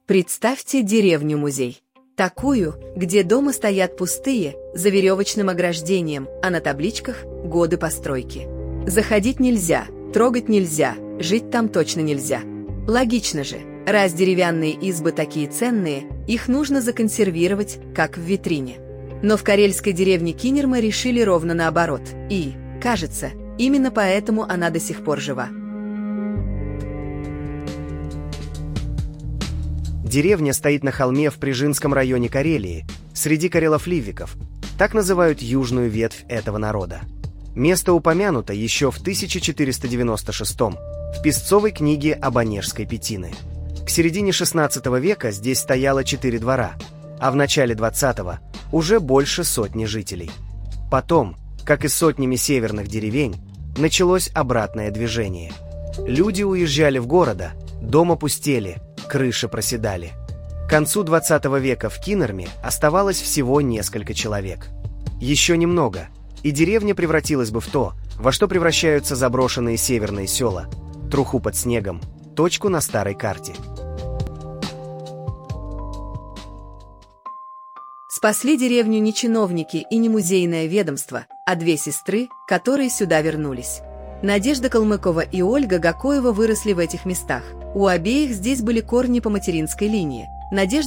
Представьте деревню-музей. Такую, где дома стоят пустые, за веревочным ограждением, а на табличках годы постройки. Заходить нельзя, трогать нельзя, жить там точно нельзя. Логично же, раз деревянные избы такие ценные, их нужно законсервировать, как в витрине. Но в карельской деревне Кинерма решили ровно наоборот. И, кажется, именно поэтому она до сих пор жива. Деревня стоит на холме в Прижинском районе Карелии, среди карелов-ливиков. Так называют южную ветвь этого народа. Место упомянуто еще в 1496 в песцовой книге об Онежской Петины. К середине XVI века здесь стояло 4 двора, а в начале XX уже больше сотни жителей. Потом, как и сотнями северных деревень, началось обратное движение. Люди уезжали в города, дома пустели, крыши проседали. К концу XX века в Кинерме оставалось всего несколько человек. Еще немного, и деревня превратилась бы в то, во что превращаются заброшенные северные села, труху под снегом, точку на старой карте. Спасли деревню не чиновники и не музейное ведомство, а 2 сестры, которые сюда вернулись. Надежда Калмыкова и Ольга Гакоева выросли в этих местах. У обеих здесь были корни по материнской линии. Надежда